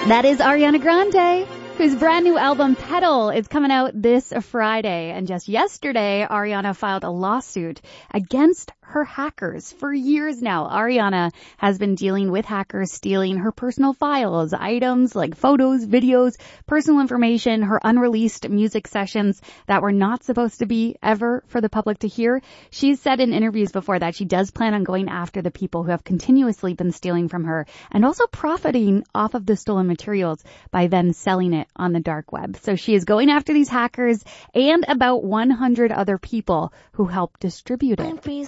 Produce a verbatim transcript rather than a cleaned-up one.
That is Ariana Grande, whose brand new album Petal is coming out this Friday. And just yesterday, Ariana filed a lawsuit against her hackers. For years now, Ariana has been dealing with hackers stealing her personal files, items like photos, videos, personal information, her unreleased music sessions that were not supposed to be ever for the public to hear. She's said in interviews before that she does plan on going after the people who have continuously been stealing from her and also profiting off of the stolen materials by then selling it on the dark web. So she is going after these hackers and about one hundred other people who helped distribute it.